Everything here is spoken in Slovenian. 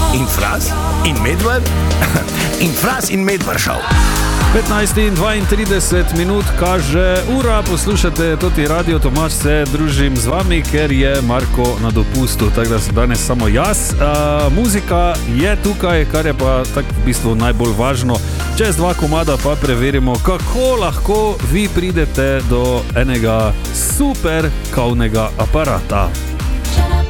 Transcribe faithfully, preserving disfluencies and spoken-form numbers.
In Fras in Medvard in Fras in Medvard šel. petnajst in dvaintrideset minut kaže ura, poslušate toti Radio Tomaž, se družim z vami, ker je Marko na dopustu, tako da sem danes samo jaz. Uh, muzika je tukaj, kar je pa tak v bistvu najbolj važno. Čez dva komada pa preverimo, kako lahko vi pridete do enega super kavnega aparata.